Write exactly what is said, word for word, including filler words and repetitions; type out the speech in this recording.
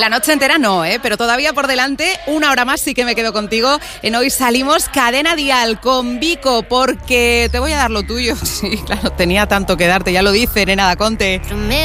La noche entera no, ¿eh? Pero todavía por delante, una hora más sí que me quedo contigo. En Hoy Salimos, Cadena Dial con Vico, porque te voy a dar lo tuyo. Sí, claro, tenía tanto que darte, ya lo dice Nena Daconte.